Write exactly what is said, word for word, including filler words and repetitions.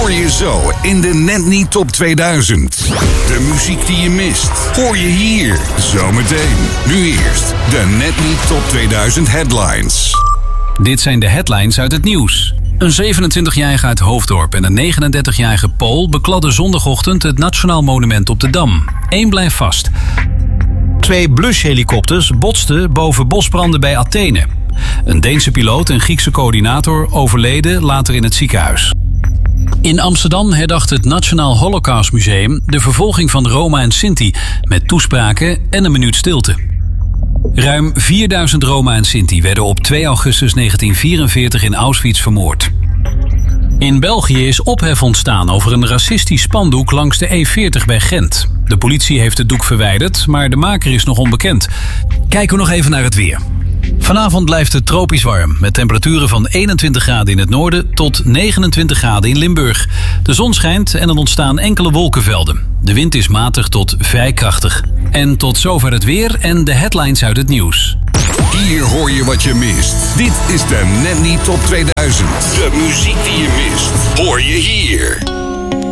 hoor je zo in de Net Niet Top tweeduizend. De muziek die je mist, hoor je hier zometeen. Nu eerst de Net Niet Top tweeduizend headlines. Dit zijn de headlines uit het nieuws. Een zevenentwintigjarige uit Hoofddorp en een negenendertigjarige Pool bekladden zondagochtend het Nationaal Monument op de Dam. Eén blijft vast. Twee blushelikopters botsten boven bosbranden bij Athene. Een Deense piloot en Griekse coördinator overleden later in het ziekenhuis. In Amsterdam herdacht het Nationaal Holocaust Museum de vervolging van Roma en Sinti met toespraken en een minuut stilte. Ruim vierduizend Roma en Sinti werden op twee augustus negentien vierenveertig in Auschwitz vermoord. In België is ophef ontstaan over een racistisch spandoek langs de E veertig bij Gent. De politie heeft het doek verwijderd, maar de maker is nog onbekend. Kijken we nog even naar het weer. Vanavond blijft het tropisch warm, met temperaturen van eenentwintig graden in het noorden tot negenentwintig graden in Limburg. De zon schijnt en er ontstaan enkele wolkenvelden. De wind is matig tot vrij krachtig. En tot zover het weer en de headlines uit het nieuws. Hier hoor je wat je mist. Dit is de Net Niet Top tweeduizend. De muziek die je mist, hoor je hier.